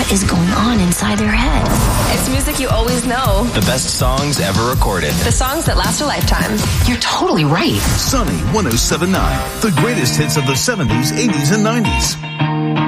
what is going on inside their head. It's music you always know. The best songs ever recorded. The songs that last a lifetime. You're totally right. Sunny 107.9, the greatest hits of the 70s, 80s, and 90s.